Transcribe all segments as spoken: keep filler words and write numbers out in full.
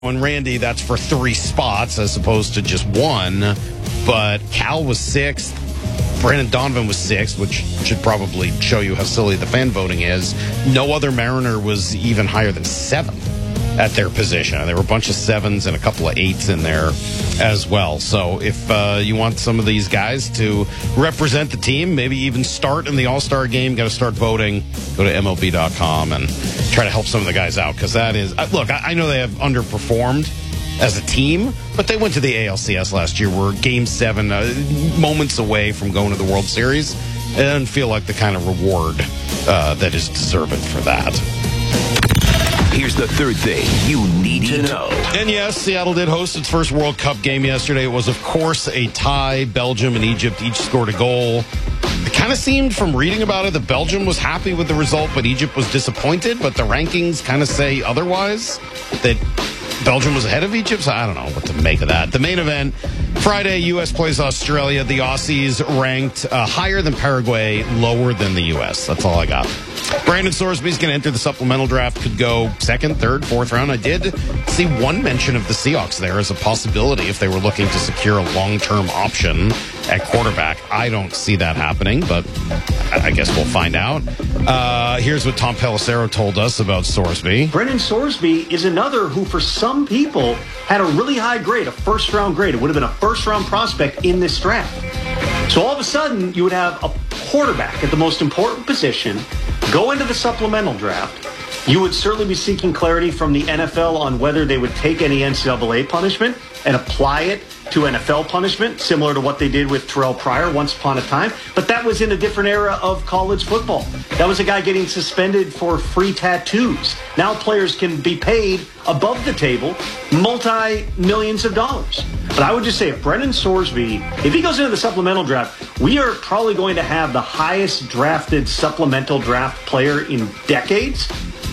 And Randy, that's for three spots as opposed to just one. But Cal was sixth. Brandon Donovan was sixth, which should probably show you how silly the fan voting is. No other Mariner was even higher than seventh at their position. There were a bunch of sevens and a couple of eights in there as well. So if uh, you want some of these guys to represent the team, maybe even start in the All-Star game, got to start voting, go to M L B dot com and try to help some of the guys out. Because that is, look, I know they have underperformed as a team, but they went to the A L C S last year. We're game seven, uh, moments away from going to the World Series, and feel like the kind of reward uh, that is deserving for that. Here's the third thing you need to know. And yes, Seattle did host its first World Cup game yesterday. It was, of course, a tie. Belgium and Egypt each scored a goal. It kind of seemed from reading about it that Belgium was happy with the result, but Egypt was disappointed. But the rankings kind of say otherwise, that Belgium was ahead of Egypt, so I don't know what to make of that. The main event, Friday, U S plays Australia. The Aussies ranked uh, higher than Paraguay, lower than the U S. That's all I got. Brandon Sorsby's going to enter the supplemental draft. Could go second, third, fourth round. I did see one mention of the Seahawks there as a possibility if they were looking to secure a long-term option at quarterback. I don't see that happening, but I guess we'll find out. Uh, here's what Tom Pelissero told us about Sorsby. Brendan Sorsby is another who, for some people, had a really high grade, a first-round grade. It would have been a first-round prospect in this draft. So all of a sudden, you would have a quarterback at the most important position go into the supplemental draft. You would certainly be seeking clarity from the N F L on whether they would take any N C double A punishment and apply it to N F L punishment, similar to what they did with Terrell Pryor once upon a time. But that was in a different era of college football. That was a guy getting suspended for free tattoos. Now players can be paid above the table multi-millions of dollars. But I would just say if Brendan Sorsby, if he goes into the supplemental draft, we are probably going to have the highest drafted supplemental draft player in decades.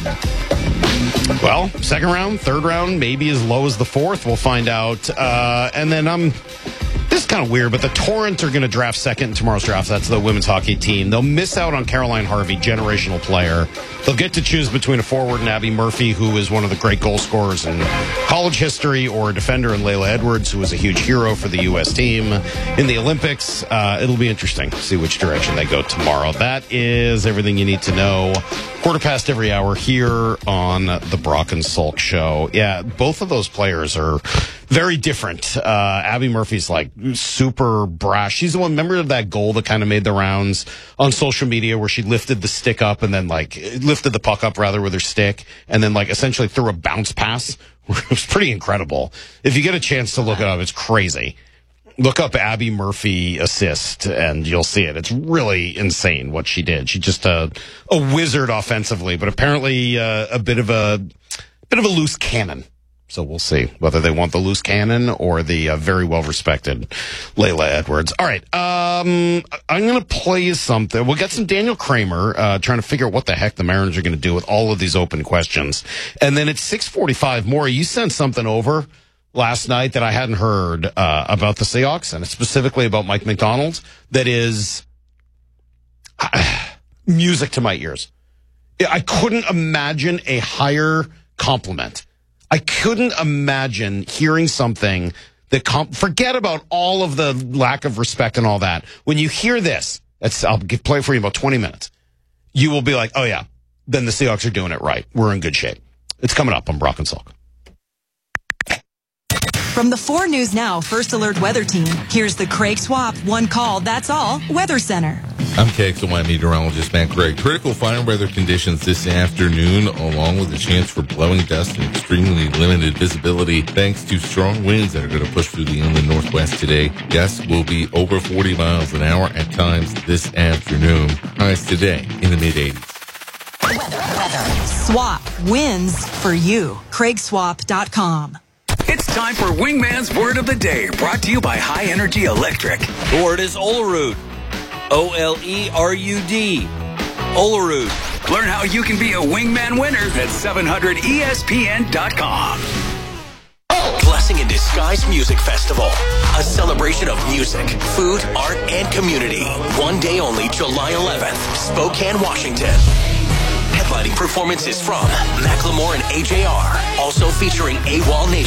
Well, second round, third round, maybe as low as the fourth. We'll find out. Uh, and then I'm... Um, this is kind of weird, but the Torrent are going to draft second in tomorrow's draft. That's the women's hockey team. They'll miss out on Caroline Harvey, generational player. They'll get to choose between a forward and Abby Murphy, who is one of the great goal scorers in college history, or a defender in Layla Edwards, who was a huge hero for the U S team in the Olympics. Uh, it'll be interesting to see which direction they go tomorrow. That is everything you need to know. Quarter past every hour here on the Brock and Salk Show. Yeah, both of those players are very different. Uh, Abby Murphy's like super brash. She's the one, remember that goal that kind of made the rounds on social media where she lifted the stick up and then like lifted the puck up rather with her stick and then like essentially threw a bounce pass. It was pretty incredible. If you get a chance to look it up, it's crazy. Look up Abby Murphy assist, and you'll see it. It's really insane what she did. She's just a a wizard offensively, but apparently uh, a bit of a bit of a loose cannon. So we'll see whether they want the loose cannon or the uh, very well respected Layla Edwards. All right, um, I'm going to play you something. We'll get some Daniel Kramer uh, trying to figure out what the heck the Mariners are going to do with all of these open questions, and then at six forty-five, Maury, you sent something over last night that I hadn't heard uh, about the Seahawks, and specifically about Mike McDonald, that is uh, music to my ears. I couldn't imagine a higher compliment. I couldn't imagine hearing something that, comp- forget about all of the lack of respect and all that. When you hear this, it's, I'll give, play it for you in about twenty minutes. You will be like, oh yeah, then the Seahawks are doing it right. We're in good shape. It's coming up on Brock and Salk. From the four News Now First Alert Weather Team, here's the Craig Swap One Call, That's All Weather Center. I'm K X L Y meteorologist Matt Craig. Critical fire weather conditions this afternoon, along with a chance for blowing dust and extremely limited visibility, thanks to strong winds that are going to push through the inland northwest today. Gusts will be over forty miles an hour at times this afternoon. Highs today in the mid-eighties. Weather, weather. Swap wins for you. Craig Swap dot com. It's time for Wingman's Word of the Day, brought to you by High Energy Electric. The word is Olerud. O L E R U D. Olerud. Learn how you can be a Wingman winner at seven hundred E S P N dot com. Blessing in Disguise Music Festival. A celebration of music, food, art, and community. One day only, July eleventh, Spokane, Washington. Headlining performances from Macklemore and A J R. Also featuring AWOL Nation.